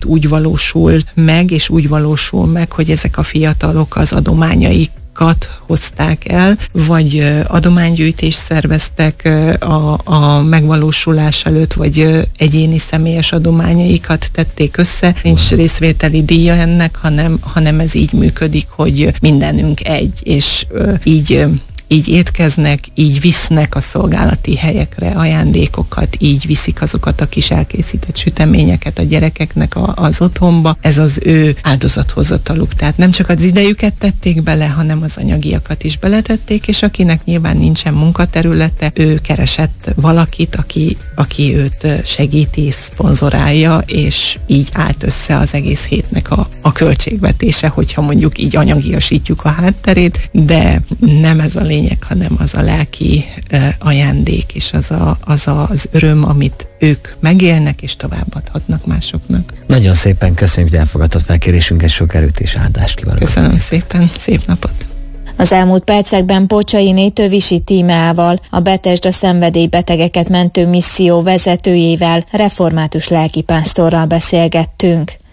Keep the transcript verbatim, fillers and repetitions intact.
úgy valósul meg, és úgy valósul meg, hogy ezek a fiatalok az adományaik hozták el, vagy adománygyűjtést szerveztek a, a megvalósulás előtt, vagy egyéni személyes adományaikat tették össze. Nincs részvételi díja ennek, hanem, hanem ez így működik, hogy mindenünk egy, és így így étkeznek, így visznek a szolgálati helyekre ajándékokat, így viszik azokat a kis elkészített süteményeket a gyerekeknek a, az otthonba. Ez az ő áldozathozataluk. Tehát nem csak az idejüket tették bele, hanem az anyagiakat is beletették, és akinek nyilván nincsen munkaterülete, ő keresett valakit, aki, aki őt segíti, szponzorálja, és így állt össze az egész hétnek a, a költségvetése, hogyha mondjuk így anyagiasítjuk a hátterét, de nem ez a lényeg, hanem az a lelki uh, ajándék, és az, a, az a, az öröm, amit ők megélnek, és továbbadhatnak másoknak. Nagyon szépen köszönjük, hogy elfogadott felkérésünket, sok erőt és áldást kívánok. Köszönöm szépen, szép napot! Az elmúlt percekben Pocsainé Tövisi Tímeával, a Betesda szenvedélybetegeket mentő misszió vezetőjével, református lelkipásztorral beszélgettünk.